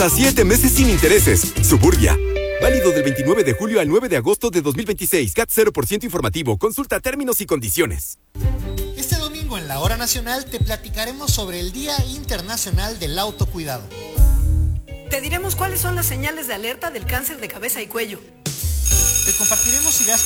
Hasta 7 meses sin intereses. Suburbia. Válido del 29 de julio al 9 de agosto de 2026. CAT 0% informativo. Consulta términos y condiciones. Este domingo en la Hora Nacional te platicaremos sobre el Día Internacional del Autocuidado. Te diremos cuáles son las señales de alerta del cáncer de cabeza y cuello. Te compartiremos ideas